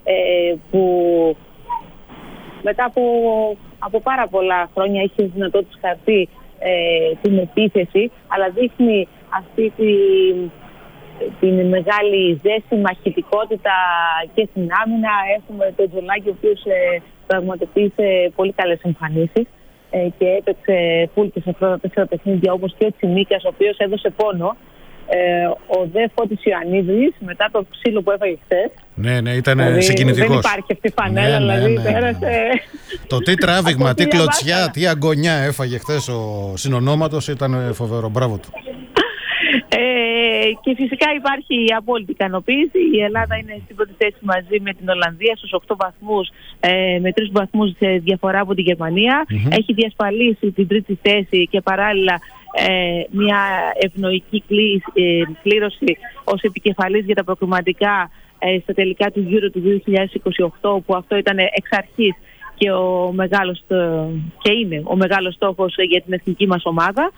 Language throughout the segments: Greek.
που μετά από πάρα πολλά χρόνια έχει δυνατότητα χαρτί την επίθεση, αλλά δείχνει αυτή την μεγάλη ζέστη, μαχητικότητα και στην άμυνα. Έχουμε τον Τζολάκη, ο οποίος πραγματοποίησε πολύ καλές εμφανίσεις και έπαιξε φουλ και σε πρώτα 4 παιχνίδια, όπως και ο Τσιμίκας, ο οποίος έδωσε πόνο. Ο δε Φώτης Ιωαννίδης, μετά το ξύλο που έφαγε χθες. Ναι, ήταν συγκινητικός. Δεν υπάρχει αυτή η φανέλα, δηλαδή πέρασε. Το τι τράβηγμα, τι κλωτσιά, τι αγωνιά έφαγε χθες ο συνονόματος, ήταν φοβερό. Μπράβο του. Και φυσικά υπάρχει η απόλυτη ικανοποίηση. Η Ελλάδα είναι στην πρώτη θέση μαζί με την Ολλανδία στους 8 βαθμούς, με 3 βαθμούς διαφορά από τη Γερμανία. Έχει διασφαλίσει την τρίτη θέση και παράλληλα μια ευνοϊκή κλήρωση ως επικεφαλής για τα προκριματικά στα τελικά του Euro του 2028, που αυτό ήταν εξ αρχής και είναι ο μεγάλος στόχος για την εθνική μας ομάδα.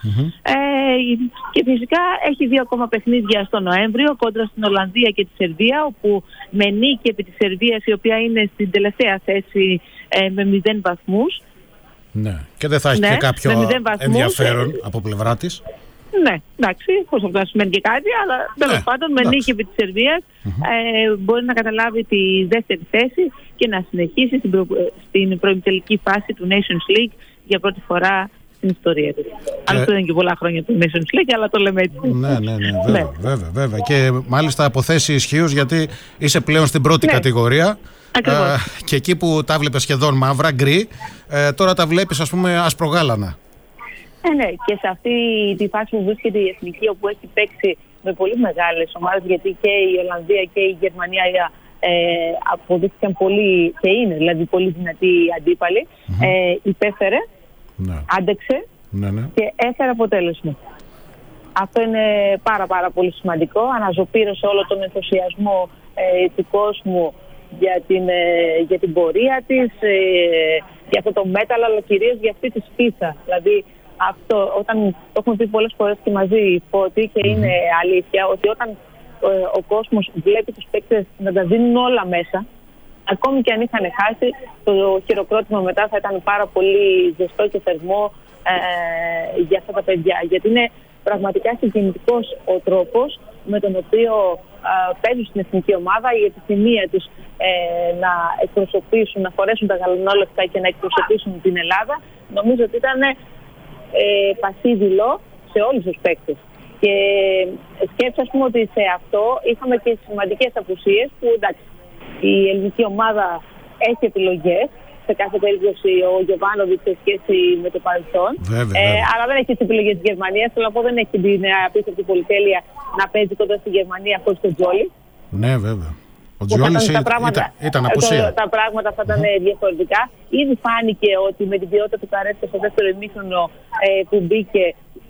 Και φυσικά έχει 2 ακόμα παιχνίδια στο Νοέμβριο κόντρα στην Ολλανδία και τη Σερβία, όπου με νίκη επί της Σερβίας, η οποία είναι στην τελευταία θέση με 0 βαθμούς. Ναι, και δεν θα έχει και κάποιο ενδιαφέρον από πλευρά της. Ναι, εντάξει, χωρίς αυτό να σημαίνει και κάτι, αλλά τέλος πάντων με νίκη επί της Σερβίας μπορεί να καταλάβει τη δεύτερη θέση και να συνεχίσει στην προημιτελική φάση του Nations League για πρώτη φορά στην ιστορία της. Αλλά αυτό δεν είναι και πολλά χρόνια του Nations League, αλλά το λέμε έτσι. Ναι, βέβαια. Και μάλιστα από θέση ισχύους, γιατί είσαι πλέον στην πρώτη κατηγορία. Και εκεί που τα βλέπεις σχεδόν μαύρα, γκρι, τώρα τα βλέπεις, ας πούμε, ασπρογάλανα. Ναι, και σε αυτή τη φάση που βρίσκεται η εθνική, όπου έχει παίξει με πολύ μεγάλες ομάδες, γιατί και η Ολλανδία και η Γερμανία αποδείχθηκαν πολύ και είναι δηλαδή πολύ δυνατοί αντίπαλοι, υπέφερε, άντεξε και έφερε αποτέλεσμα. Αυτό είναι πάρα πολύ σημαντικό. Αναζωπήρωσε όλο τον ενθουσιασμό του κόσμου για την πορεία της, για αυτό το μέταλλο, αλλά κυρίως για αυτή τη σπίθα. Δηλαδή, αυτό, όταν το έχουμε πει πολλές φορές και μαζί, Φώτη, και είναι αλήθεια, ότι όταν ο κόσμος βλέπει τους παίκτες να τα δίνουν όλα μέσα, ακόμη και αν είχαν χάσει, το χειροκρότημα μετά θα ήταν πάρα πολύ ζεστό και θερμό για αυτά τα παιδιά. Γιατί είναι πραγματικά συγκινητικός ο τρόπος με τον οποίο παίζουν στην εθνική ομάδα, η επιθυμία τους να εκπροσωπήσουν, να φορέσουν τα γαλανόλευκα και να εκπροσωπήσουν την Ελλάδα. Νομίζω ότι ήταν πασίδηλο σε όλους τους παίκτες. Και σκέψου, ας πούμε, ότι σε αυτό είχαμε και σημαντικές απουσίες που, εντάξει, η ελληνική ομάδα έχει επιλογές. Σε κάθε περίπτωση ο Γιοβάνοβιτς σε σχέση με το παρελθόν. Αλλά δεν έχει τις επιλογές της Γερμανίας. Θέλω να πω, δεν έχει την απίστευτη πολυτέλεια να παίζει κοντά στη Γερμανία χωρίς τον Τζόλι. Ναι, βέβαια. Ο Τζόλις ήταν απουσία. Τα πράγματα θα ήταν διαφορετικά. Ήδη φάνηκε ότι με την ποιότητα του Καρέσκα στο δεύτερο ημίχρονο που μπήκε,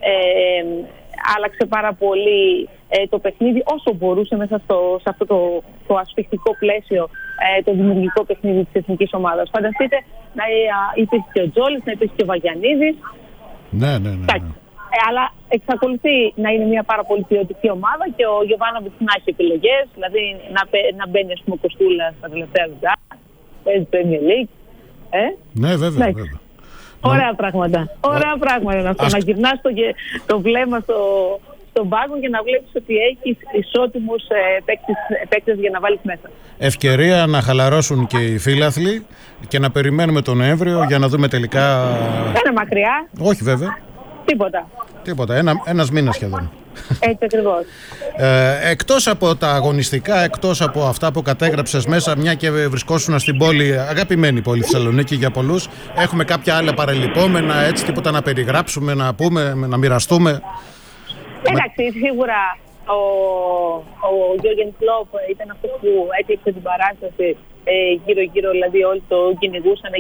άλλαξε πάρα πολύ το παιχνίδι όσο μπορούσε μέσα σε αυτό το ασφιχτικό πλαίσιο, το δημιουργικό παιχνίδι της εθνικής ομάδας. Φανταστείτε να υπήρχε και ο Τζόλις, να υπήρχε και ο Βαγιανίδης. Ναι. Αλλά εξακολουθεί να είναι μια πάρα πολύ ποιοτική ομάδα και ο Γιοβάνοβιτς να έχει επιλογές, δηλαδή να μπαίνει, ας πούμε, ο Κοστούλα στα τελευταία λεπτά, παίζει Premier League. Ναι, βέβαια. Ωραία πράγματα. Ωραία πράγματα είναι αυτό. Να γυρνάς το βλέμμα στον πάγκο και να βλέπεις ότι έχεις ισότιμους παίκτες για να βάλεις μέσα. Ευκαιρία να χαλαρώσουν και οι φίλαθλοι και να περιμένουμε τον Νοέμβριο για να δούμε τελικά. Δεν είναι μακριά. Όχι, βέβαια. Τίποτα. Ένας μήνας σχεδόν. Έτσι ακριβώς. Εκτός από τα αγωνιστικά, εκτός από αυτά που κατέγραψες μέσα, μια και βρισκόσουν στην πόλη, αγαπημένη πόλη Θεσσαλονίκη για πολλούς, έχουμε κάποια άλλα παρελειπόμενα, έτσι, τίποτα να περιγράψουμε, να πούμε, να μοιραστούμε? Εντάξει, σίγουρα ο Γιώργεν Κλοπ ήταν αυτός που έκλειψε την παράσταση γύρω-γύρω, δηλαδή όλοι το κυνηγούσαν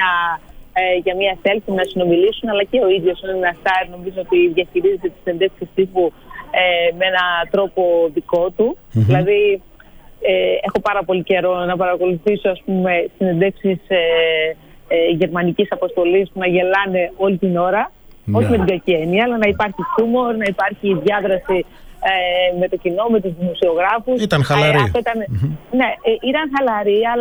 για μια selfie να συνομιλήσουν, αλλά και ο ίδιος είναι ένα στάρ, νομίζω ότι διαχειρίζεται τις συνεντεύξεις τύπου με έναν τρόπο δικό του. Δηλαδή, έχω πάρα πολύ καιρό να παρακολουθήσω, ας πούμε, συνεντεύξεις γερμανικής αποστολής που να γελάνε όλη την ώρα, όχι με την κακή έννοια, αλλά να υπάρχει χιούμορ, να υπάρχει διάδραση με το κοινό, με τους δημοσιογράφους. Ήταν χαλαρή. Ναι, ήταν χαλαρή, αλλά